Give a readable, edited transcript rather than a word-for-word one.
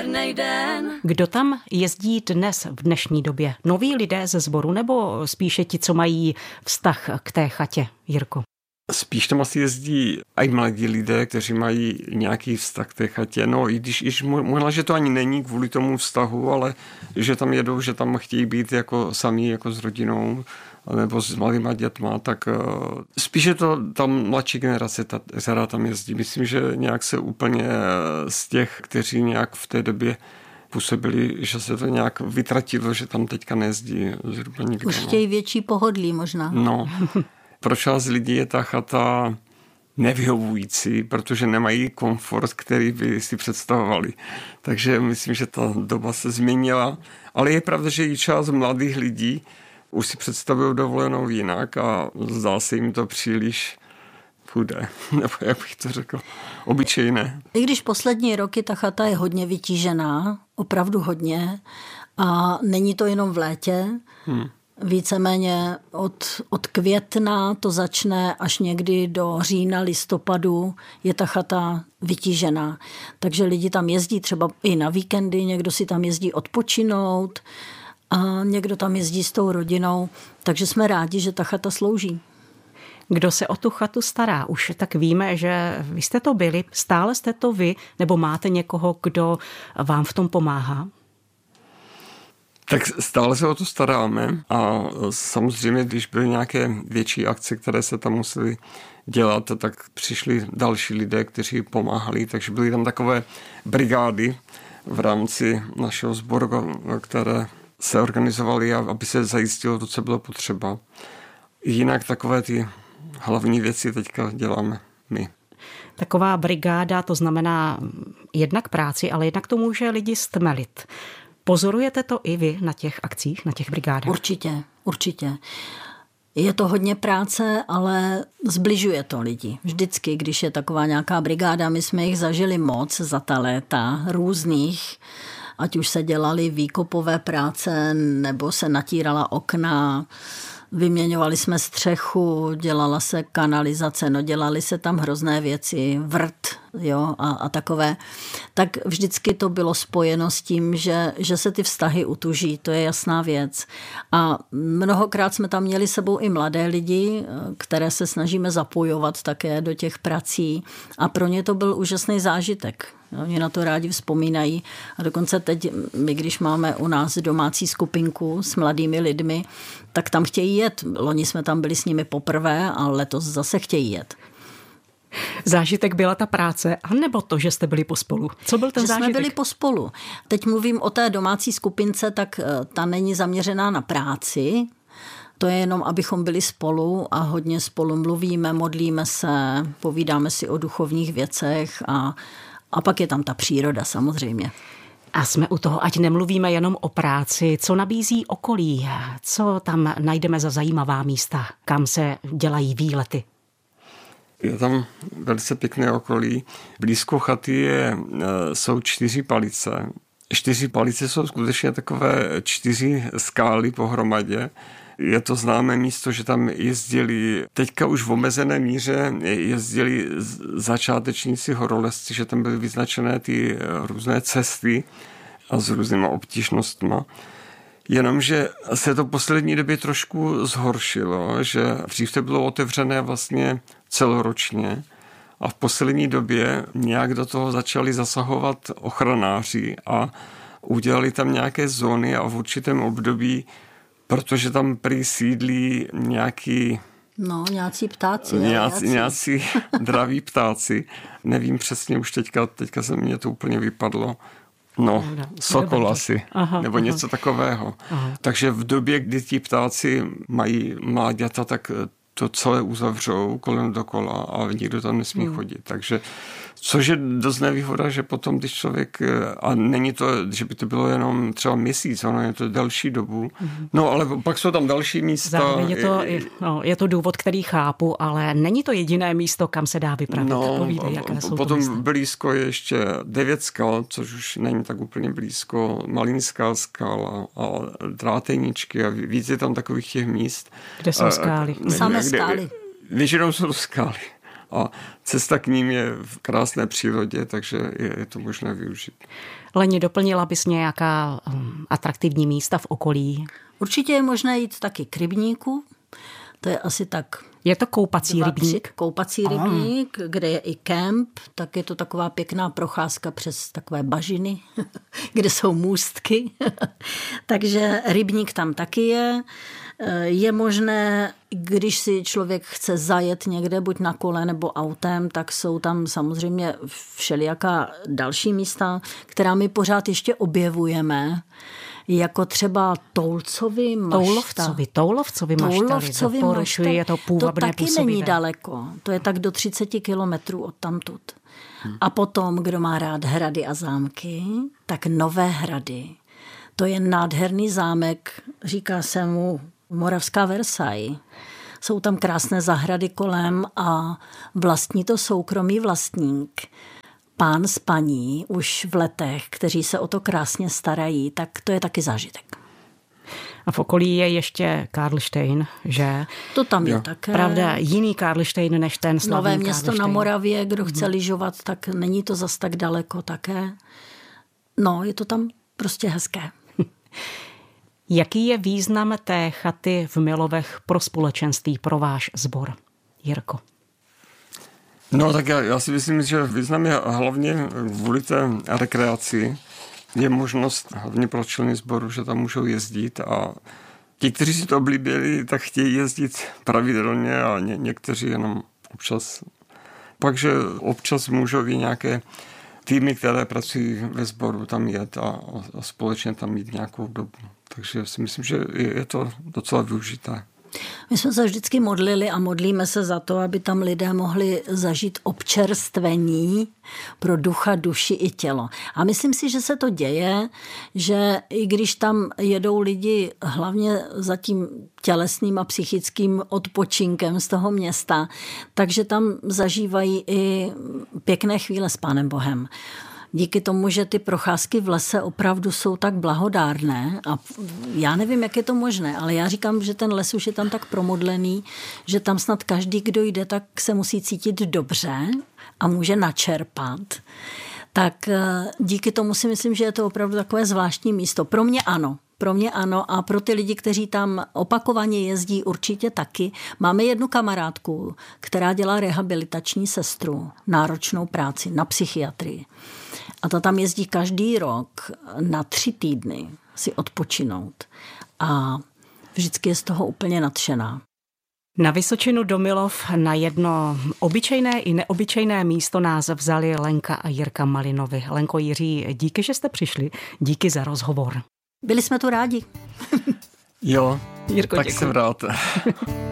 černej den. Kdo tam jezdí dnes v dnešní době? Noví lidé ze sboru nebo spíše ti, co mají vztah k té chatě, Jirko? Spíš tam asi jezdí i mladí lidé, kteří mají nějaký vztah k té chatě. No, i když možná, že to ani není kvůli tomu vztahu, ale že tam jedou, že tam chtějí být jako sami, jako s rodinou, nebo s malýma dětma, tak spíše to tam mladší generace, ta řada tam jezdí. Myslím, že nějak se úplně z těch, kteří nějak v té době působili, že se to nějak vytratilo, že tam teďka nejezdí zhruba nikdo. Už chtějí větší pohodlí možná. No. Pro část lidí je ta chata nevyhovující, protože nemají komfort, který by si představovali. Takže myslím, že ta doba se změnila. Ale je pravda, že i část mladých lidí už si představují dovolenou jinak a zdá se jim to příliš chudé, nebo jak bych to řekl, obyčejné. I když poslední roky ta chata je hodně vytížená, opravdu hodně, a není to jenom v létě, víceméně od května to začne až někdy do října, listopadu je ta chata vytížená. Takže lidi tam jezdí třeba i na víkendy, někdo si tam jezdí odpočinout a někdo tam jezdí s tou rodinou, takže jsme rádi, že ta chata slouží. Kdo se o tu chatu stará? Už tak víme, že vy jste to byli, stále jste to vy, nebo máte někoho, kdo vám v tom pomáhá? Tak stále se o to staráme a samozřejmě, když byly nějaké větší akce, které se tam musely dělat, tak přišli další lidé, kteří pomáhali, takže byly tam takové brigády v rámci našeho sboru, které se organizovaly, aby se zajistilo to, co bylo potřeba. Jinak takové ty hlavní věci teďka děláme my. Taková brigáda, to znamená jednak práci, ale jednak to může lidi stmelit. Pozorujete to i vy na těch akcích, na těch brigádách? Určitě. Je to hodně práce, ale zbližuje to lidi. Vždycky, když je taková nějaká brigáda, my jsme jich zažili moc za ta léta různých, ať už se dělaly výkopové práce, nebo se natírala okna, vyměňovali jsme střechu, dělala se kanalizace, no dělali se tam hrozné věci, vrt, jo, a takové. Tak vždycky to bylo spojeno s tím, že se ty vztahy utuží, to je jasná věc. A mnohokrát jsme tam měli sebou i mladé lidi, které se snažíme zapojovat také do těch prací a pro ně to byl úžasný zážitek. Oni na to rádi vzpomínají a dokonce teď, my když máme u nás domácí skupinku s mladými lidmi, tak tam chtějí jet. Loni jsme tam byli s nimi poprvé a letos zase chtějí jet. Zážitek byla ta práce, anebo to, že jste byli pospolu? Co byl ten zážitek? Jsme byli pospolu. Teď mluvím o té domácí skupince, tak ta není zaměřená na práci. To je jenom, abychom byli spolu a hodně spolu mluvíme, modlíme se, povídáme si o duchovních věcech a pak je tam ta příroda samozřejmě. A jsme u toho, ať nemluvíme jenom o práci, co nabízí okolí, co tam najdeme za zajímavá místa, kam se dělají výlety. Je tam velice pěkné okolí. Blízko chaty jsou 4 palice. 4 palice jsou skutečně takové 4 skály pohromadě. Je to známé místo, že tam jezdili, teďka už v omezené míře, jezdili začátečníci horolezci, že tam byly vyznačené ty různé cesty a s různýma obtížnostma. Jenomže se to v poslední době trošku zhoršilo, že dřív to bylo otevřené vlastně celoročně a v poslední době nějak do toho začali zasahovat ochranáři a udělali tam nějaké zóny a v určitém období, protože tam prý sídlí nějací ptáci. Nějací draví ptáci. Nevím přesně, už teďka se mě to úplně vypadlo. No, sokol asi, nebo něco takového. Aha. Takže v době, kdy ti ptáci mají mláďata, tak to celé uzavřou kolem dokola a nikdo tam nesmí chodit. Takže což je dost nevýhoda, že potom, když člověk, a není to, že by to bylo jenom třeba měsíc, ono je to delší dobu, no ale pak jsou tam další místa. Zároveň je to důvod, který chápu, ale není to jediné místo, kam se dá vypravit. Povídej, jaké jsou potom blízko je ještě 9 skal, což už není tak úplně blízko, Malinská skala a Dráteničky a víc je tam takových těch míst. Kde jsou skály? Samé skály. Většinou jsou skály. a cesta k ním je v krásné přírodě, takže je to možné využít. Leni, doplnila bys nějaká atraktivní místa v okolí? Určitě je možné jít taky k rybníku, to je asi tak... Je to koupací rybník? Koupací rybník, kde je i kemp, tak je to taková pěkná procházka přes takové bažiny, kde jsou můstky. Takže rybník tam taky je. Je možné, když si člověk chce zajet někde, buď na kole nebo autem, tak jsou tam samozřejmě všelijaká další místa, která my pořád ještě objevujeme, jako třeba Toulovcovi mašta. Toulovcovi mašta. Porušuje to půvabné to taky není daleko. To je tak do 30 kilometrů odtamtud. A potom, kdo má rád hrady a zámky, tak Nové Hrady. To je nádherný zámek, říká se mu Moravská Versailles. Jsou tam krásné zahrady kolem a vlastní to soukromý vlastník. Pán s paní už v letech, kteří se o to krásně starají, tak to je taky zážitek. A v okolí je ještě Karlštejn, že? To tam je také. Pravda, jiný Karlštejn než ten slavný Nové Město Karlštejn. na Moravě, kdo chce lyžovat, tak není to zas tak daleko také. No, je to tam prostě hezké. Jaký je význam té chaty v Milovech pro společenství, pro váš sbor, Jirko? No tak já si myslím, že význam je hlavně kvůli té rekreaci. Je možnost hlavně pro členy sboru, že tam můžou jezdit a ti, kteří si to oblíbili, tak chtějí jezdit pravidelně a někteří jenom občas. Takže občas můžou i nějaké týmy, které pracují ve sboru, tam jet a společně tam mít nějakou dobu. Takže si myslím, že je to docela využité. My jsme se vždycky modlili a modlíme se za to, aby tam lidé mohli zažít občerstvení pro ducha, duši i tělo. A myslím si, že se to děje, že i když tam jedou lidi hlavně za tím tělesným a psychickým odpočinkem z toho města, takže tam zažívají i pěkné chvíle s Pánem Bohem. Díky tomu, že ty procházky v lese opravdu jsou tak blahodárné a já nevím, jak je to možné, ale já říkám, že ten les už je tam tak promodlený, že tam snad každý, kdo jde, tak se musí cítit dobře a může načerpat. Tak díky tomu si myslím, že je to opravdu takové zvláštní místo. Pro mě ano a pro ty lidi, kteří tam opakovaně jezdí, určitě taky. Máme jednu kamarádku, která dělá rehabilitační sestru, náročnou práci na psychiatrii. A ta tam jezdí každý rok na 3 týdny si odpočinout. A vždycky je z toho úplně nadšená. Na Vysočinu do Milov na jedno obyčejné i neobyčejné místo nás vzali Lenka a Jirka Malinovi. Lenko, Jiří, díky, že jste přišli. Díky za rozhovor. Byli jsme tu rádi. Jo, Jirko, tak děkuji. jsem rád.